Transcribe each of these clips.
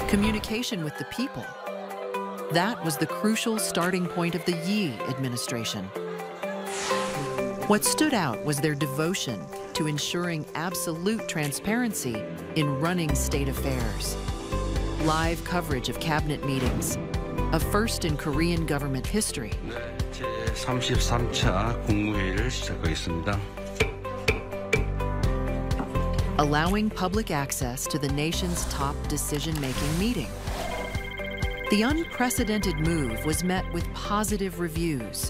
communication with the people. That was the crucial starting point of the Yi administration. What stood out was their devotion to ensuring absolute transparency in running state affairs. Live coverage of cabinet meetings, a first in Korean government history. 제33차 국무회의를 시작하겠습니다. Allowing public access to the nation's top decision-making meeting. The unprecedented move was met with positive reviews.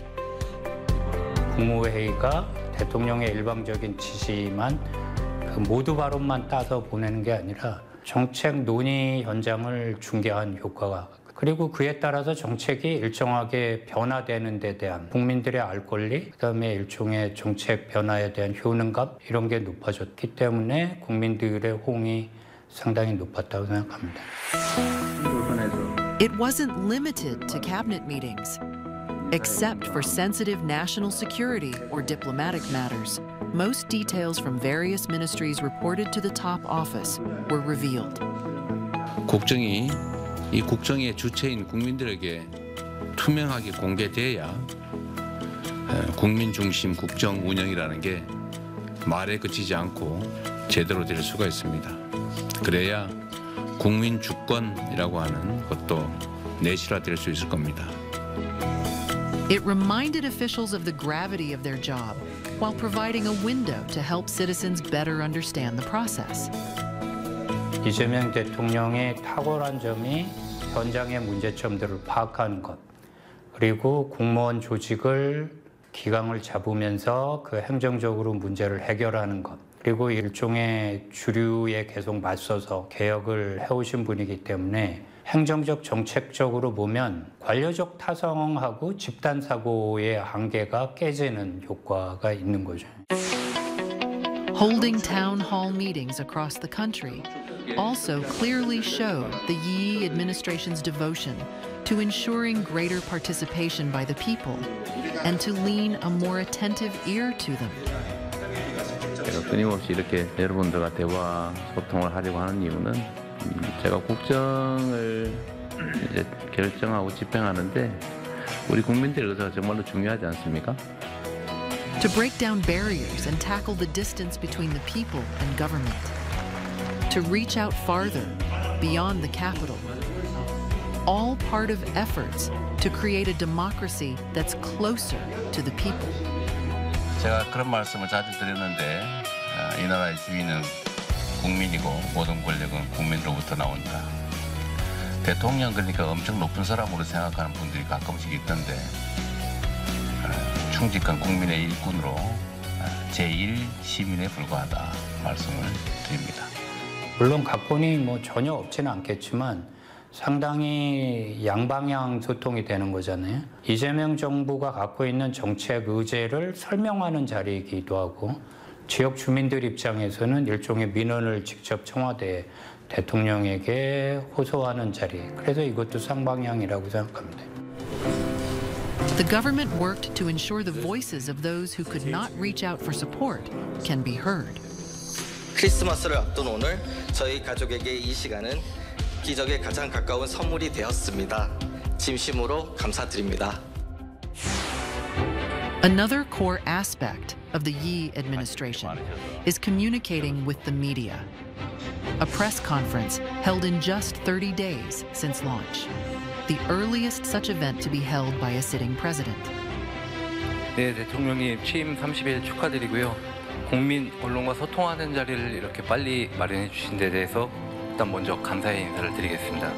국무회의가 대통령의 일방적인 지시만 모두 발언만 따서 보내는 게 아니라 정책 논의 현장을 중계한 효과가 그리고 그에 따라서 정책이 일정하게 변화되는 데 대한 국민들의 알 권리, 그다음에 일종의 정책 변화에 대한 효능감 이런 게 높아졌기 때문에 국민들의 호응이 상당히 높았다고 생각합니다. It wasn't limited to cabinet meetings. Except for sensitive national security or diplomatic matters, most details from various ministries reported to the top office were revealed. 이 국정의 주체인 국민들에게 투명하게 공개돼야 국민 중심 국정 운영이라는 게 말에 그치지 않고 제대로 될 수가 있습니다. 그래야 국민 주권이라고 하는 것도 내실화될 수 있을 겁니다. It reminded officials of the gravity of their job while providing a window to help citizens better understand the process. 이재명 대통령의 탁월한 점이 현장의 문제점들을 파악하는 것, 그리고 공무원 조직을 기강을 잡으면서 그 행정적으로 문제를 해결하는 것, 그리고 일종의 주류에 계속 맞서서 개혁을 해오신 분이기 때문에 행정적 정책적으로 보면 관료적 타성하고 집단 사고의 한계가 깨지는 효과가 있는 거죠. Holding town hall meetings across the country also clearly showed the Yi administration's devotion to ensuring greater participation by the people and to lean a more attentive ear to them. 제가 끊임없이 이렇게 여러분들과 대화, 소통을 하려고 하는 이유는 제가 국정을 이제 결정하고 집행하는데 우리 국민들의 의사가 정말로 중요하지 않습니까? To break down barriers and tackle the distance between the people and government. To reach out farther, beyond the capital. All part of efforts to create a democracy that's closer to the people. 제가 그런 말씀을 자주 드렸는데 이 나라의 주인은 국민이고 모든 권력은 국민으로부터 나온다. 대통령 그러니까 엄청 높은 사람으로 생각하는 분들이 가끔씩 있던데 충직한 국민의 일꾼으로 제1 시민에 불과하다 말씀을 드립니다. 물론 각본이 전혀 없지는 않겠지만 상당히 양방향 소통이 되는 거잖아요. 이재명 정부가 갖고 있는 정책 의제를 설명하는 자리이기도 하고 지역 주민들 입장에서는 일종의 민원을 직접 청와대 대통령에게 호소하는 자리. 그래서 이것도 쌍방향이라고 생각합니다. The government worked to ensure the voices of those who could not reach out for support can be heard. 크리스마스를 앞둔 오늘 저희 가족에게 이 시간은 기적에 가장 가까운 선물이 되었습니다. 진심으로 감사드립니다. Another core aspect of the Yi administration is communicating with the media. A press conference held in just 30 days since launch, the earliest such event to be held by a sitting president. 네, 대통령님 취임 30일 축하드리고요. 국민, 언론과 소통하는 자리를 이렇게 빨리 마련해 주신 데 대해서 일단 먼저 감사의 인사를 드리겠습니다.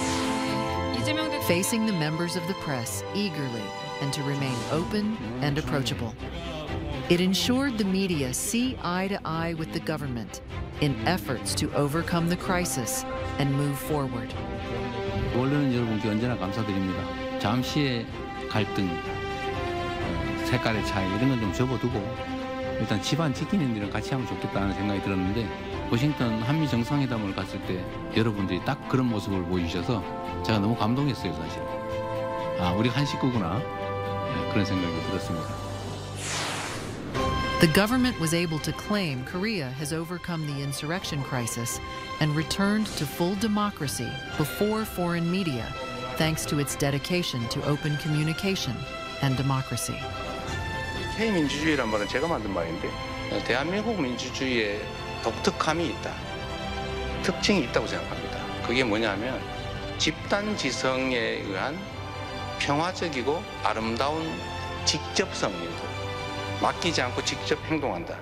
Facing the members of the press eagerly and to remain open and approachable. It ensured the media see eye to eye with the government in efforts to overcome the crisis and move forward. 언론 여러분께 언제나 감사드립니다. 잠시의 갈등, 색깔의 차이 이런 건 좀 접어두고 일단 집안 지키는 일은 같이 하면 좋겠다는 생각이 들었는데 워싱턴 한미 정상회담을 갔을 때 여러분들이 딱 그런 모습을 보여주셔서 제가 너무 감동했어요, 사실. 아, 우리 한 식구구나. 네, 그런 생각이 들었습니다. The government was able to claim Korea has overcome the insurrection crisis and returned to full democracy before foreign media, thanks to its dedication to open communication and democracy. K-민주주의란 말은 제가 만든 말인데 대한민국 민주주의에 독특함이 있다. 특징이 있다고 생각합니다. 그게 뭐냐면 집단 지성에 의한 평화적이고 아름다운 직접성이고 맡기지 않고 직접 행동한다.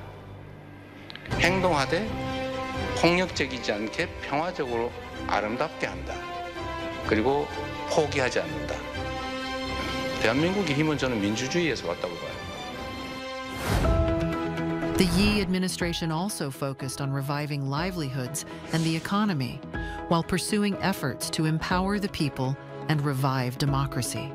행동하되 폭력적이지 않게 평화적으로 아름답게 한다. 그리고 포기하지 않는다. 대한민국의 힘은 저는 민주주의에서 왔다고 봐요. The Yi administration also focused on reviving livelihoods and the economy, while pursuing efforts to empower the people and revive democracy.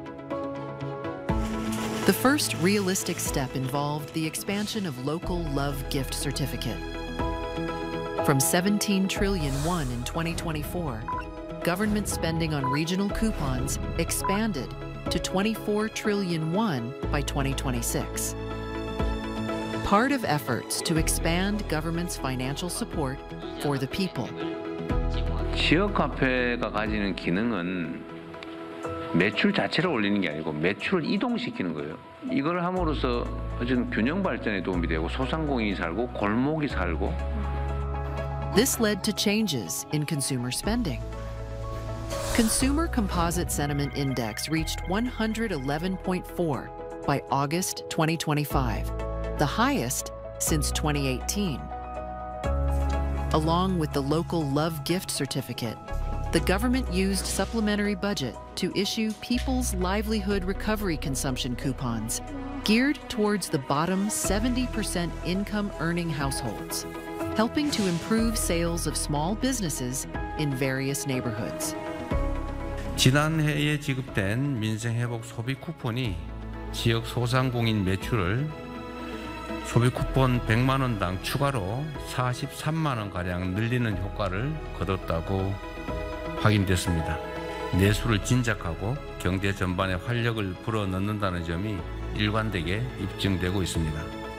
The first realistic step involved the expansion of local love gift certificate. From 17 trillion won in 2024, government spending on regional coupons expanded to 24 trillion won by 2026. Part of efforts to expand government's financial support for the people. 지역 화폐가 가지는 기능은 매출 자체를 올리는 게 아니고 매출을 이동시키는 거예요. 이걸 함으로써 어쨌든 균형 발전에 도움이 되고 소상공인이 살고 골목이 살고. This led to changes in consumer spending. Consumer Composite Sentiment Index reached 111.4 by August 2025, the highest since 2018. Along with the local Love Gift Certificate, the government used supplementary budget to issue People's Livelihood Recovery Consumption coupons geared towards the bottom 70% income earning households, helping to improve sales of small businesses in various neighborhoods. 지난해에 지급된 민생회복 소비 쿠폰이 지역 소상공인 매출을 소비 쿠폰 100만 원당 추가로 43만 원가량 늘리는 효과를 거뒀다고 확인됐습니다. 내수를 진작하고 경제 전반에 활력을 불어넣는다는 점이 일관되게 입증되고 있습니다.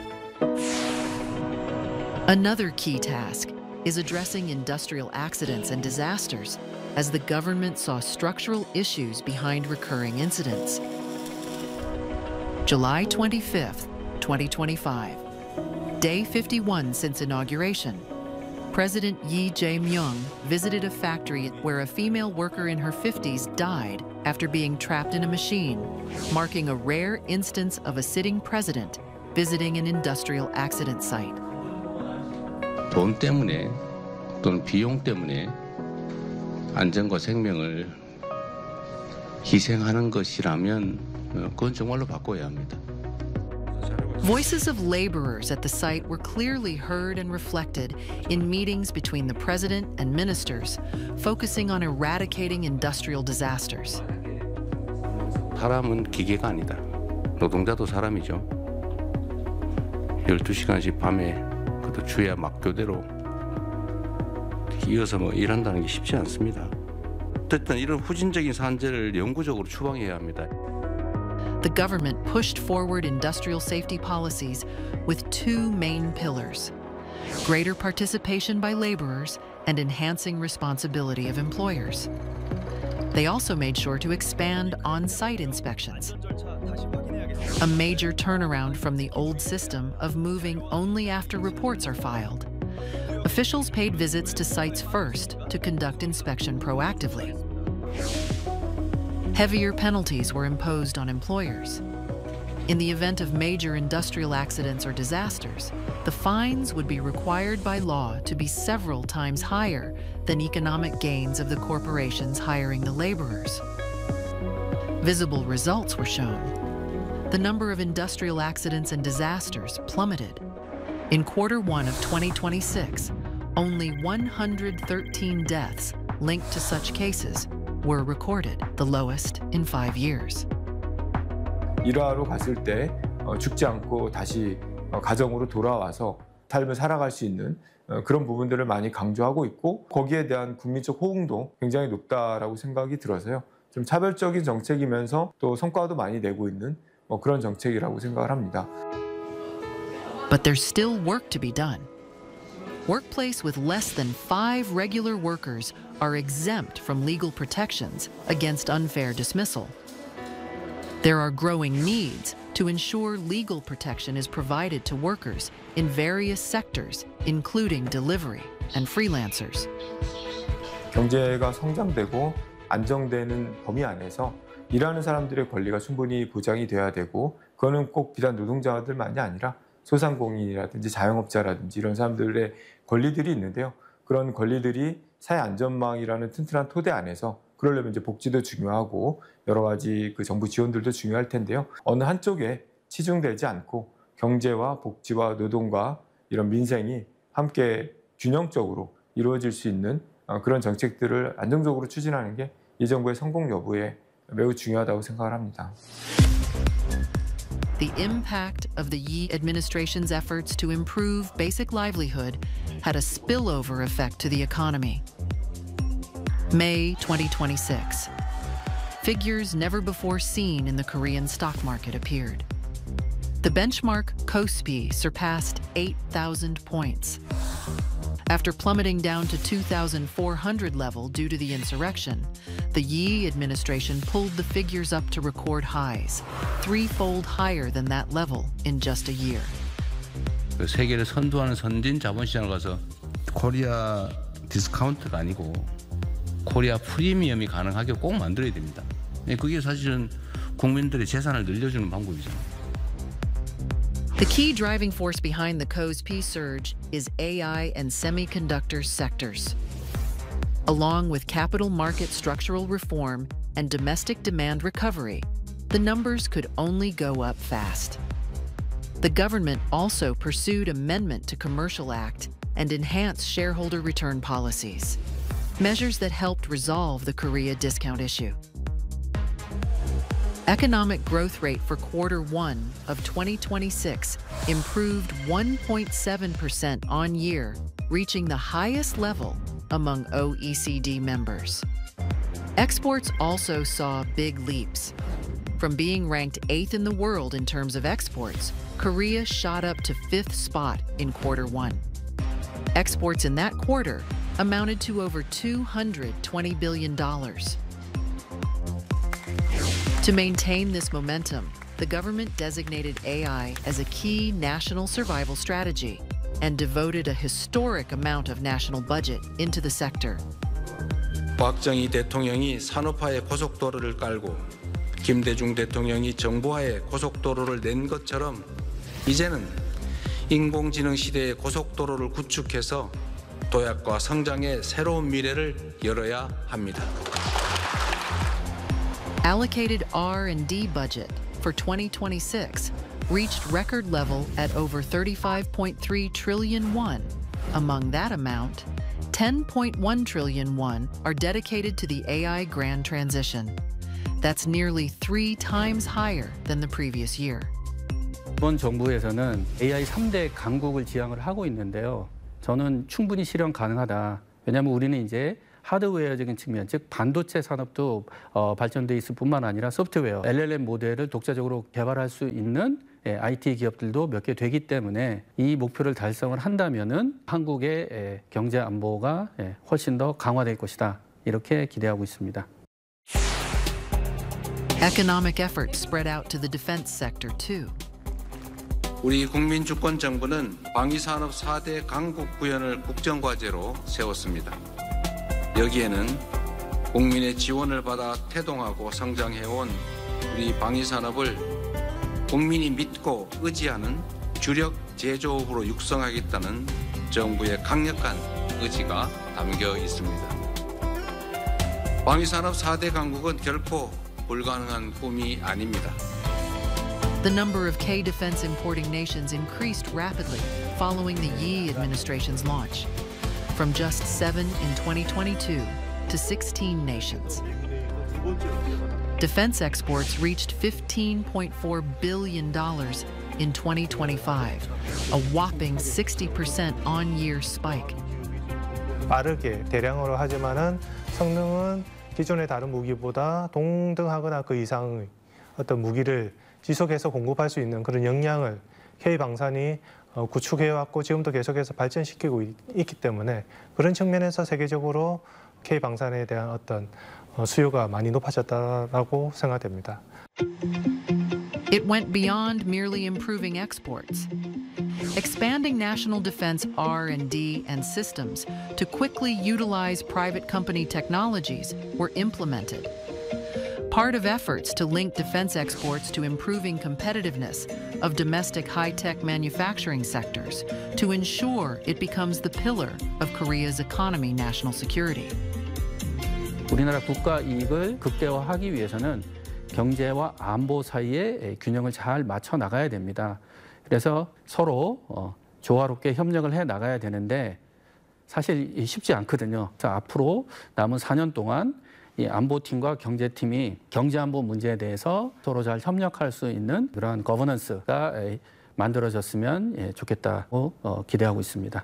Another key task is addressing industrial accidents and disasters as the government saw structural issues behind recurring incidents. July 25th, 2025, day 51 since inauguration. President Lee Jae-myung visited a factory where a female worker in her 50s died after being trapped in a machine, marking a rare instance of a sitting president visiting an industrial accident site. 돈 때문에 또는 비용 때문에 안전과 생명을 희생하는 것이라면 그건 정말로 바꿔야 합니다. Voices of laborers at the site were clearly heard and reflected in meetings between the president and ministers, focusing on eradicating industrial disasters. 사람은 기계가 아니다. 노동자도 사람이죠. 12시간씩 밤에 그것도 주야 막교대로 이어서 일한다는 게 쉽지 않습니다. 어쨌든 이런 후진적인 산재를 영구적으로 추방해야 합니다. The government pushed forward industrial safety policies with two main pillars: greater participation by laborers and enhancing responsibility of employers. They also made sure to expand on-site inspections, a major turnaround from the old system of moving only after reports are filed. Officials paid visits to sites first to conduct inspection proactively. Heavier penalties were imposed on employers. In the event of major industrial accidents or disasters, the fines would be required by law to be several times higher than economic gains of the corporations hiring the laborers. Visible results were shown. The number of industrial accidents and disasters plummeted. In Q1 of 2026, only 113 deaths linked to such cases were recorded, the lowest in 5 years. 일하러 갔을 때 죽지 않고 다시 가정으로 돌아와서 삶을 살아갈 수 있는 그런 부분들을 많이 강조하고 있고, 거기에 대한 국민적 호응도 굉장히 높다라고 생각이 들어서요. 좀 차별적인 정책이면서 또 성과도 많이 내고 있는 그런 정책이라고 생각을 합니다. But there's still work to be done. Workplaces with less than 5 regular workers are exempt from legal protections against unfair dismissal. There are growing needs to ensure legal protection is provided to workers in various sectors, including delivery and freelancers. 경제가 성장되고 안정되는 범위 안에서 일하는 사람들의 권리가 충분히 보장이 돼야 되고, 그거는 꼭 비단 노동자들만이 아니라 소상공인이라든지 자영업자라든지 이런 사람들의 권리들이 있는데요. 그런 권리들이 사회 안전망이라는 튼튼한 토대 안에서 그러려면 이제 복지도 중요하고 여러 가지 그 정부 지원들도 중요할 텐데요. 어느 한쪽에 치중되지 않고 경제와 복지와 노동과 이런 민생이 함께 균형적으로 이루어질 수 있는 그런 정책들을 안정적으로 추진하는 게 이 정부의 성공 여부에 매우 중요하다고 생각을 합니다. The impact of the Yi administration's efforts to improve basic livelihood had a spillover effect to the economy. May 2026. Figures never before seen in the Korean stock market appeared. The benchmark KOSPI surpassed 8,000 points. After plummeting down to 2,400 level due to the insurrection, the Yi administration pulled the figures up to record highs, threefold higher than that level in just a year. 세계를 선도하는 선진 자본시장을 가서 코리아 디스카운트가 아니고 코리아 프리미엄이 가능하게 꼭 만들어야 됩니다. 그게 사실은 국민들의 재산을 늘려주는 방법이잖아요. The key driving force behind the KOSPI surge is AI and semiconductor sectors. Along with capital market structural reform and domestic demand recovery, the numbers could only go up fast. The government also pursued amendment to Commercial Act and enhanced shareholder return policies, measures that helped resolve the Korea discount issue. Economic growth rate for Q1 of 2026 improved 1.7% on year, reaching the highest level among OECD members. Exports also saw big leaps. From being ranked 8th in the world in terms of exports, Korea shot up to 5th spot in Q1. Exports in that quarter amounted to over $220 billion. To maintain this momentum, the government designated AI as a key national survival strategy and devoted a historic amount of national budget into the sector. 박정희 대통령이 산업화의 고속도로를 깔고 김대중 대통령이 정보화의 고속도로를 낸 것처럼 이제는 인공지능 시대의 고속도로를 구축해서 도약과 성장의 새로운 미래를 열어야 합니다. Allocated R&D budget for 2026 reached record level at over 35.3 trillion won. Among that amount, 10.1 trillion won are dedicated to the AI grand transition. That's nearly 3 times higher than the previous year. 이번 정부에서는 AI 3대 강국을 지향을 하고 있는데요. 저는 충분히 실현 가능하다. 왜냐하면 우리는 이제 하드웨어적인 측면, 즉 반도체 산업도 발전돼 있을 뿐만 아니라 소프트웨어, LLM 모델을 독자적으로 개발할 수 있는 IT 기업들도 몇 개 되기 때문에 이 목표를 달성을 한다면은 한국의 경제 안보가 훨씬 더 강화될 것이다. 이렇게 기대하고 있습니다. Economic efforts spread out to the defense sector too. 우리 국민주권정부는 방위산업 4대 강국 구현을 국정과제로 세웠습니다. 여기에는 국민의 지원을 받아 태동하고 성장해온 우리 방위산업을 국민이 믿고 의지하는 주력 제조업으로 육성하겠다는 정부의 강력한 의지가 담겨 있습니다. 방위산업 4대 강국은 결코 불가능한 꿈이 아닙니다. The number of K-defense importing nations increased rapidly following the Yi administration's launch, from just 7 in 2022 to 16 nations. Defense exports reached $15.4 billion in 2025, a whopping 60% on-year spike. 빠르게 대량으로 하지만은 성능은 기존의 다른 무기보다 동등하거나 그 이상의 어떤 무기를 지속해서 공급할 수 있는 그런 역량을 K방산이 구축해왔고 지금도 계속해서 발전시키고 있기 때문에 그런 측면에서 세계적으로 K 방산에 대한 어떤 수요가 많이 높아졌다라고 생각됩니다. It went beyond merely improving exports. Expanding national defense R&D and systems to quickly utilize private company technologies were implemented. Part of efforts to link defense exports to improving competitiveness of domestic high-tech manufacturing sectors to ensure it becomes the pillar of Korea's economy national security. 우리나라 국가 이익을 극대화하기 위해서는 경제와 안보 사이의 균형을 잘 맞춰 나가야 됩니다. 그래서 서로 조화롭게 협력을 해 나가야 되는데 사실 쉽지 않거든요. 그래서 앞으로 남은 4년 동안 이 안보팀과 경제팀이 경제안보 문제에 대해서 서로 잘 협력할 수 있는 그런 거버넌스가 만들어졌으면 좋겠다고 기대하고 있습니다.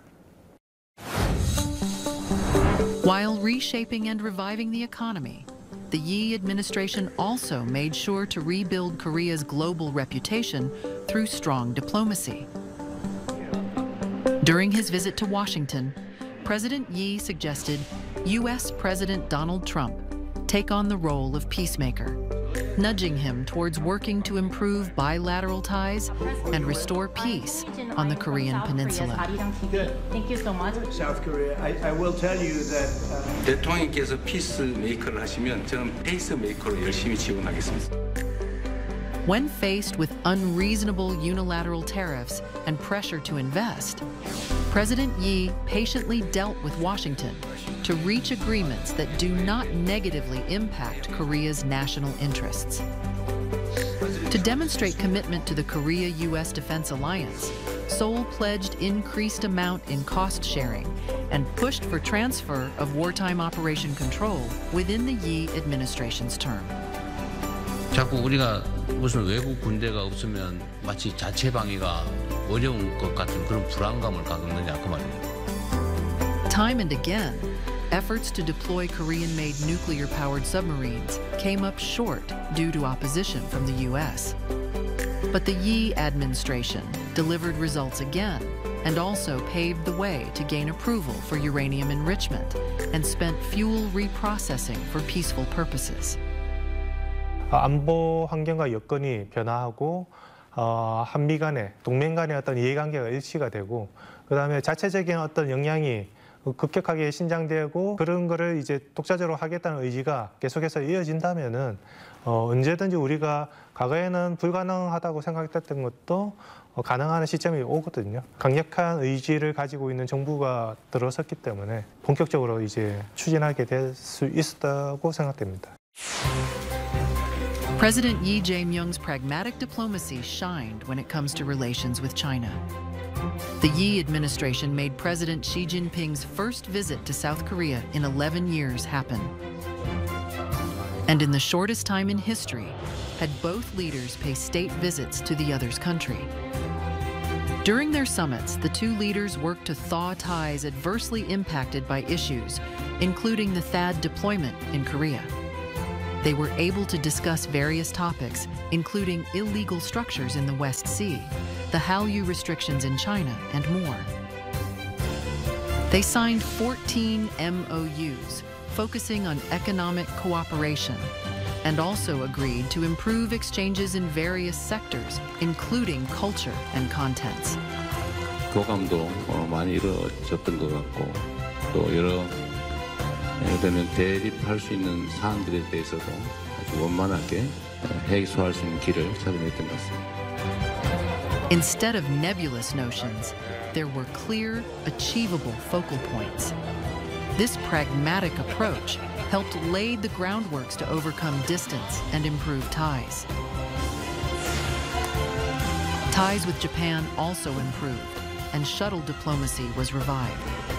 While reshaping and reviving the economy, the Yi administration also made sure to rebuild Korea's global reputation through strong diplomacy. During his visit to Washington, President Yi suggested U.S. President Donald Trump take on the role of peacemaker, nudging him towards working to improve bilateral ties and restore peace on the Korean peninsula. Thank you so much. South Korea, I will tell you that 대통령께서 피스메이커를 하시면 저는 페이스메이커로 열심히 지원하겠습니다. When faced with unreasonable unilateral tariffs and pressure to invest, President Yi patiently dealt with Washington to reach agreements that do not negatively impact Korea's national interests. To demonstrate commitment to the Korea-U.S. Defense Alliance, Seoul pledged increased amount in cost sharing and pushed for transfer of wartime operation control within the Yi administration's term. 자꾸 우리가 무슨 외국 군대가 없으면 마치 자체 방위가 어려운 것 같은 그런 불안감을 갖느냐 그 말이에요. Time and again, efforts to deploy Korean-made nuclear-powered submarines came up short due to opposition from the U.S. But the Yi administration delivered results again and also paved the way to gain approval for uranium enrichment and spent fuel reprocessing for peaceful purposes. 안보 환경과 여건이 변화하고 한미 간의 동맹 간의 어떤 이해관계가 일치가 되고 그다음에 자체적인 어떤 역량이 급격하게 신장되고 그런 거를 이제 독자적으로 하겠다는 의지가 계속해서 이어진다면은 언제든지 우리가 과거에는 불가능하다고 생각했던 것도 가능한 시점이 오거든요. 강력한 의지를 가지고 있는 정부가 들어섰기 때문에 본격적으로 이제 추진하게 될 수 있었다고 생각됩니다. President Yi Jae-myung's pragmatic diplomacy shined when it comes to relations with China. The Yi administration made President Xi Jinping's first visit to South Korea in 11 years happen. And in the shortest time in history, had both leaders pay state visits to the other's country. During their summits, the two leaders worked to thaw ties adversely impacted by issues, including the THAAD deployment in Korea. They were able to discuss various topics, including illegal structures in the West Sea, the Hallyu restrictions in China, and more. They signed 14 MOUs, focusing on economic cooperation, and also agreed to improve exchanges in various sectors, including culture and contents. 교감도 많이 이루어졌던 것 같고 또 여러 예를 들면 대립할 수 있는 사안들에 대해서도 아주 원만하게 해소할 수 있는 길을 찾아냈던 것 같습니다. Instead of nebulous notions, there were clear, achievable focal points. This pragmatic approach helped lay the groundworks to overcome distance and improve ties. Ties with Japan also improved, and shuttle diplomacy was revived.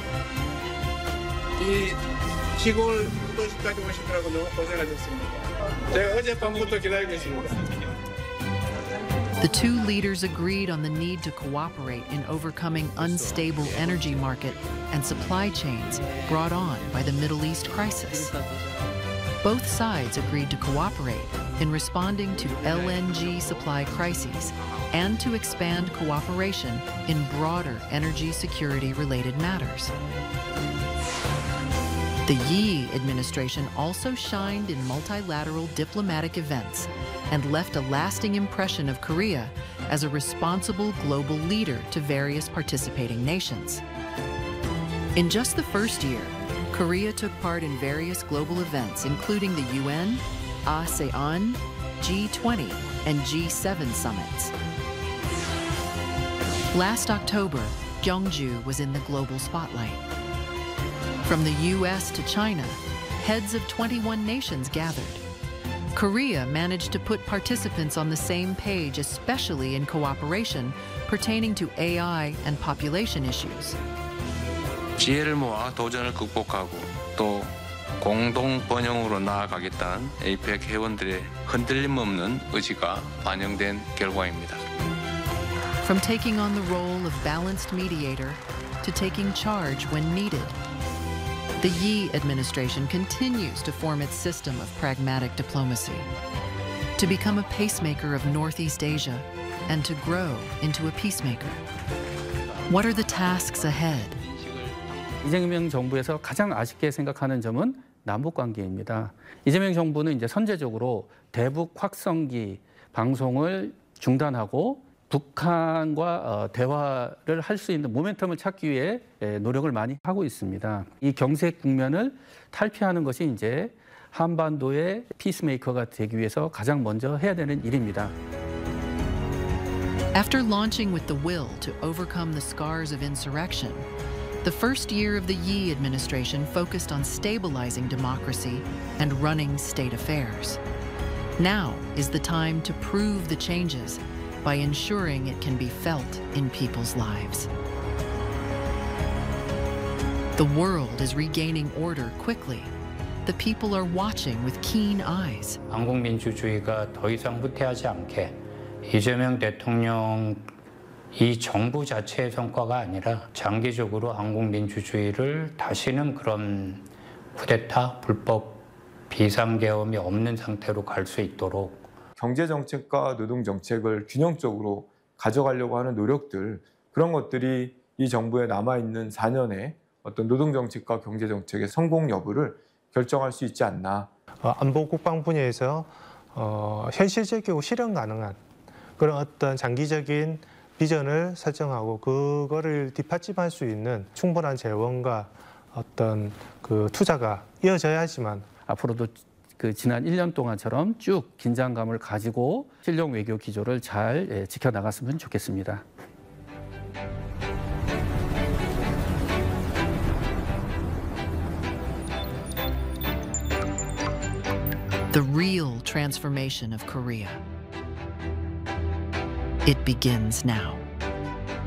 시골 도시까지 오시느라고 너무 고생하셨습니다. 제가 어젯밤부터 기다리고 있습니다. The two leaders agreed on the need to cooperate in overcoming unstable energy market and supply chains brought on by the Middle East crisis. Both sides agreed to cooperate in responding to LNG supply crises and to expand cooperation in broader energy security-related matters. The Yi administration also shined in multilateral diplomatic events and left a lasting impression of Korea as a responsible global leader to various participating nations. In just the first year, Korea took part in various global events, including the UN, ASEAN, G20, and G7 summits. Last October, Gyeongju was in the global spotlight. From the US to China, heads of 21 nations gathered. Korea managed to put participants on the same page, especially in cooperation pertaining to AI and population issues. 지혜를 모아 도전을 극복하고 또 공동 번영으로 나아가겠다는 APEC 회원들의 흔들림 없는 의지가 반영된 결과입니다. From taking on the role of balanced mediator to taking charge when needed, the Yi administration continues to form its system of pragmatic diplomacy, to become a pacemaker of Northeast Asia and to grow into a peacemaker. What are the tasks ahead? 이재명 정부에서 가장 아쉽게 생각하는 점은 남북 관계입니다. 이재명 정부는 이제 선제적으로 대북 확성기 방송을 중단하고 북한과 대화를 할 수 있는 모멘텀을 찾기 위해 노력을 많이 하고 있습니다. 이 경색 국면을 탈피하는 것이 이제 한반도의 피스메이커가 되기 위해서 가장 먼저 해야 되는 일입니다. After launching with the will to overcome the scars of insurrection, the first year of the Yi administration focused on stabilizing democracy and running state affairs. Now is the time to prove the changes by ensuring it can be felt in people's lives. The world is regaining order quickly. The people are watching with keen eyes. 한국 민주주의가 더 이상 후퇴하지 않게 이재명 대통령 이 정부 자체의 성과가 아니라 장기적으로 한국 민주주의를 다시는 그런 쿠데타, 불법, 비상계엄이 없는 상태로 갈 수 있도록 경제정책과 노동정책을 균형적으로 가져가려고 하는 노력들, 그런 것들이 이 정부에 남아있는 4년의 어떤 노동정책과 경제정책의 성공 여부를 결정할 수 있지 않나. 안보 국방 분야에서 현실적이고 실현 가능한 그런 어떤 장기적인 비전을 설정하고 그거를 뒷받침할 수 있는 충분한 재원과 어떤 그 투자가 이어져야지만 앞으로도 그 지난 1년 동안처럼 쭉 긴장감을 가지고 실용 외교 기조를 잘 지켜나갔으면 좋겠습니다. The real transformation of Korea. It begins now.